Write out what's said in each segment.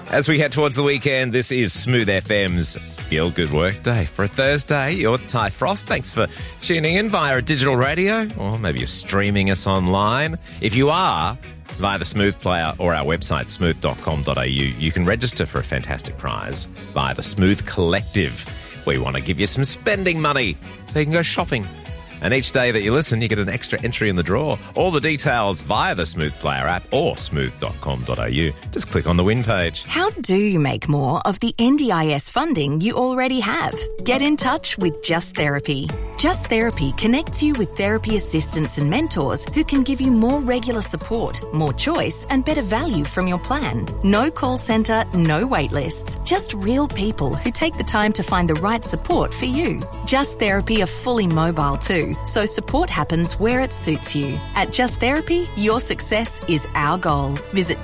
As we head towards the weekend, this is Smooth FM's Feel Good Work Day. For a Thursday, you're with Ty Frost. Thanks for tuning in via a digital radio, or maybe you're streaming us online. If you are, via the Smooth Player or our website, smooth.com.au, you can register for a fantastic prize via the Smooth Collective. We want to give you some spending money so you can go shopping. And each day that you listen, you get an extra entry in the draw. All the details via the Smooth Player app or smooth.com.au. Just click on the win page. How do you make more of the NDIS funding you already have? Get in touch with Just Therapy. Just Therapy connects you with therapy assistants and mentors who can give you more regular support, more choice, and better value from your plan. No call centre, no wait lists. Just real people who take the time to find the right support for you. Just Therapy are fully mobile too, so support happens where it suits you. At Just Therapy, your success is our goal. Visit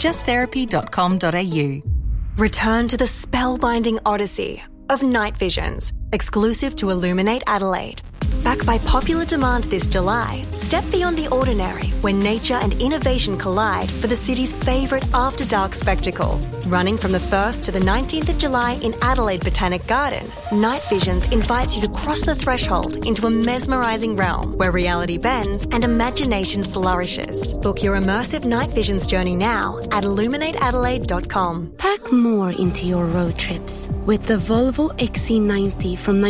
justtherapy.com.au. Return to the spellbinding odyssey of Night Visions, exclusive to Illuminate Adelaide. Back by popular demand this July, step beyond the ordinary when nature and innovation collide for the city's favourite after-dark spectacle. Running from the 1st to the 19th of July in Adelaide Botanic Garden, Night Visions invites you to cross the threshold into a mesmerising realm where reality bends and imagination flourishes. Book your immersive Night Visions journey now at illuminateadelaide.com. Pack more into your road trips with the Volvo XC90 from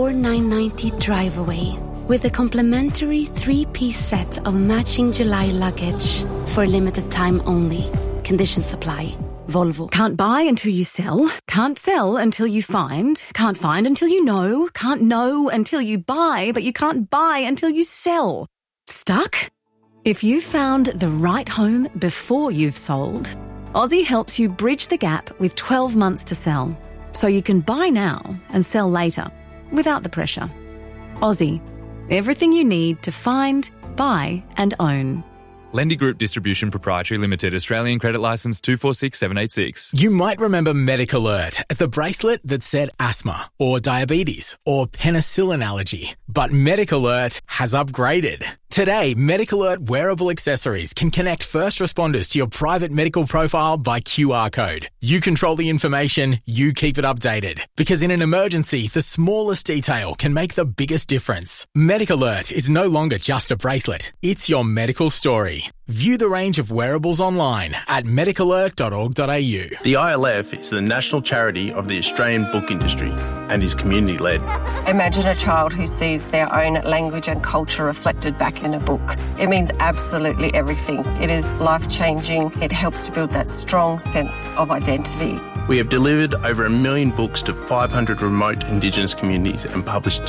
$94,990 drive away. With a complimentary 3-piece set of matching July luggage for a limited time only. Conditions apply. Volvo. Can't buy until you sell. Can't sell until you find. Can't find until you know. Can't know until you buy, but you can't buy until you sell. Stuck? If you found the right home before you've sold, Aussie helps you bridge the gap with 12 months to sell. So you can buy now and sell later without the pressure. Aussie. Everything you need to find, buy and own. Lendy Group Distribution Proprietary Limited, Australian Credit Licence 246786. You might remember MedicAlert as the bracelet that said asthma or diabetes or penicillin allergy. But MedicAlert has upgraded. Today, MedicAlert wearable accessories can connect first responders to your private medical profile by QR code. You control the information, you keep it updated. Because in an emergency, the smallest detail can make the biggest difference. MedicAlert is no longer just a bracelet. It's your medical story. View the range of wearables online at medicalert.org.au. The ILF is the national charity of the Australian book industry and is community-led. Imagine a child who sees their own language and culture reflected back in a book. It means absolutely everything. It is life-changing. It helps to build that strong sense of identity. We have delivered over 1 million books to 500 remote Indigenous communities and published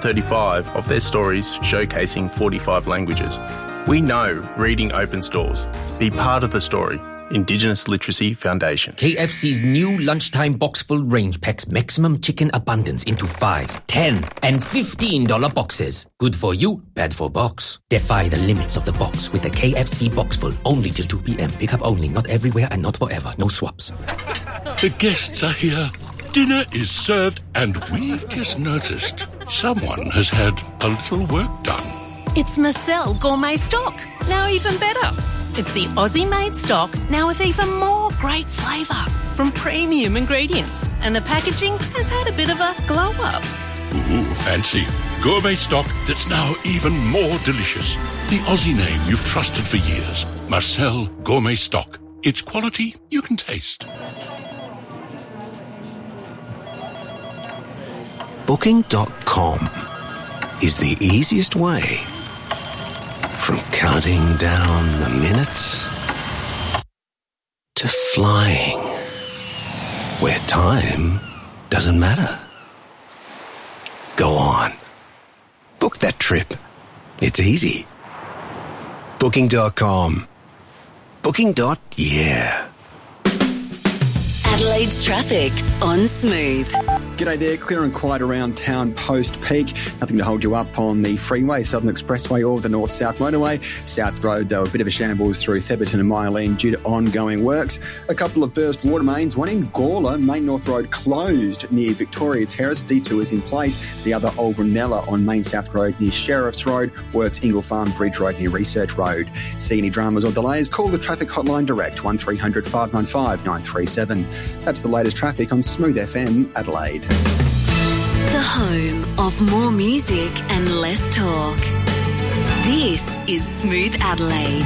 235 of their stories showcasing 45 languages. We know reading opens doors. Be part of the story. Indigenous Literacy Foundation. KFC's new lunchtime box-full range packs maximum chicken abundance into 5, 10 and $15 boxes. Good for you, bad for box. Defy the limits of the box with the KFC box-full. Only till 2 p.m. Pick up only, not everywhere and not forever. No swaps. The guests are here. Dinner is served and we've just noticed someone has had a little work done. It's Marcel Gourmet Stock, now even better. It's the Aussie-made stock, now with even more great flavour from premium ingredients. And the packaging has had a bit of a glow-up. Ooh, fancy. Gourmet stock that's now even more delicious. The Aussie name you've trusted for years. Marcel Gourmet Stock. It's quality you can taste. Booking.com is the easiest way from counting down the minutes to flying, where time doesn't matter. Go on. Book that trip. It's easy. Booking.com. Booking.yeah. Adelaide's traffic on Smooth. G'day there, clear and quiet around town post-peak. Nothing to hold you up on the freeway, Southern Expressway or the North-South Motorway. South Road, though, a bit of a shambles through Theberton and Mylene due to ongoing works. A couple of burst water mains, one in Gawler, Main North Road closed near Victoria Terrace, detours in place. The other Old Brunella on Main South Road near Sheriff's Road, works Ingle Farm Bridge Road near Research Road. See any dramas or delays, call the traffic hotline direct, 1300 595 937. That's the latest traffic on Smooth FM Adelaide. The home of more music and less talk. This is Smooth Adelaide.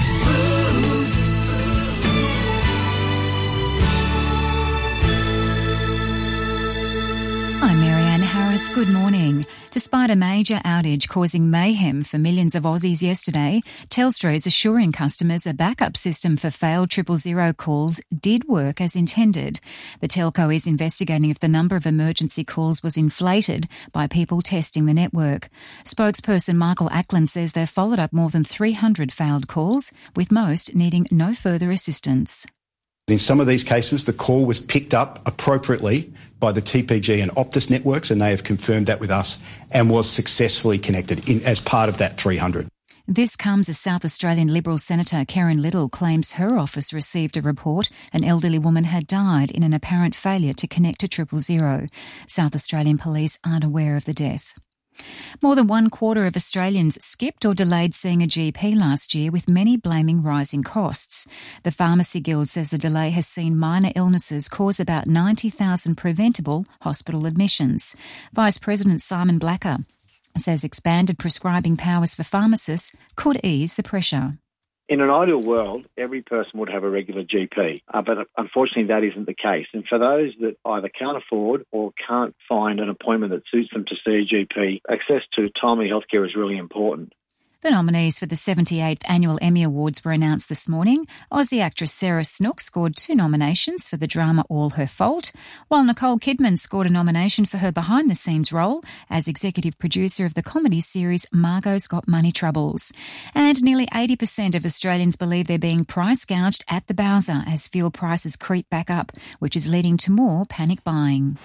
I'm Marianne Harris. Good morning. Despite a major outage causing mayhem for millions of Aussies yesterday, Telstra is assuring customers a backup system for failed 000 calls did work as intended. The telco is investigating if the number of emergency calls was inflated by people testing the network. Spokesperson Michael Ackland says they've followed up more than 300 failed calls, with most needing no further assistance. In some of these cases, the call was picked up appropriately by the TPG and Optus networks, and they have confirmed that with us and was successfully connected as part of that 300. This comes as South Australian Liberal Senator Karen Little claims her office received a report an elderly woman had died in an apparent failure to connect to 000. South Australian police aren't aware of the death. More than 1/4 of Australians skipped or delayed seeing a GP last year, with many blaming rising costs. The Pharmacy Guild says the delay has seen minor illnesses cause about 90,000 preventable hospital admissions. Vice President Simon Blacker says expanded prescribing powers for pharmacists could ease the pressure. In an ideal world, every person would have a regular GP, but unfortunately that isn't the case. And for those that either can't afford or can't find an appointment that suits them to see a GP, access to timely healthcare is really important. The nominees for the 78th Annual Emmy Awards were announced this morning. Aussie actress Sarah Snook scored 2 nominations for the drama All Her Fault, while Nicole Kidman scored a nomination for her behind-the-scenes role as executive producer of the comedy series Margot's Got Money Troubles. And nearly 80% of Australians believe they're being price gouged at the Bowser as fuel prices creep back up, which is leading to more panic buying.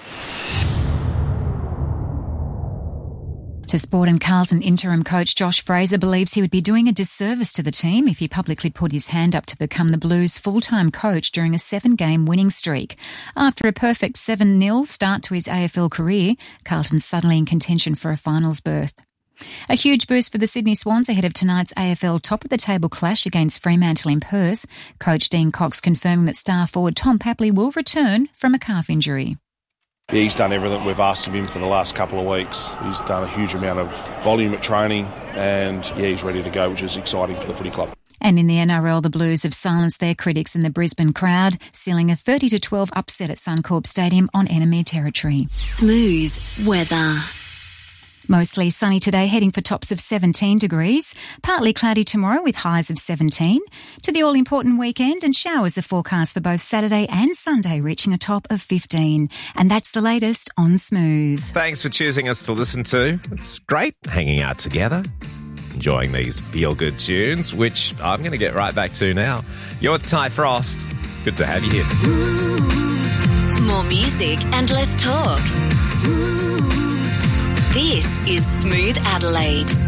To sport, and Carlton interim coach Josh Fraser believes he would be doing a disservice to the team if he publicly put his hand up to become the Blues' full-time coach during a 7-game winning streak. After a perfect 7-0 start to his AFL career, Carlton's suddenly in contention for a finals berth. A huge boost for the Sydney Swans ahead of tonight's AFL top-of-the-table clash against Fremantle in Perth. Coach Dean Cox confirming that star forward Tom Papley will return from a calf injury. Yeah, he's done everything we've asked of him for the last couple of weeks. He's done a huge amount of volume at training and, he's ready to go, which is exciting for the footy club. And in the NRL, the Blues have silenced their critics in the Brisbane crowd, sealing a 30-12 upset at Suncorp Stadium on enemy territory. Smooth weather. Mostly sunny today, heading for tops of 17 degrees. Partly cloudy tomorrow with highs of 17. To the all-important weekend, and showers are forecast for both Saturday and Sunday, reaching a top of 15. And that's the latest on Smooth. Thanks for choosing us to listen to. It's great hanging out together, enjoying these feel-good tunes, which I'm going to get right back to now. You're Ty Frost. Good to have you here. More music and less talk. This is Smooth Adelaide.